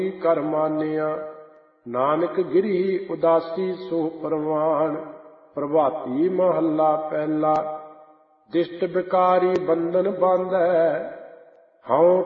ਕਰ ਮਾਨਿਆ। ਨਾਨਕ ਗਿਰੀ ਉਦਾਸੀ ਸੋ ਪ੍ਰਵਾਣ। ਪ੍ਰਭਾਤੀ ਮਹੱਲਾ ਪਹਿਲਾ। ਦਿਸ਼ਟ ਬਿਕਾਰੀ ਬੰਧਨ ਬਾਂਧੈ, ਹਉ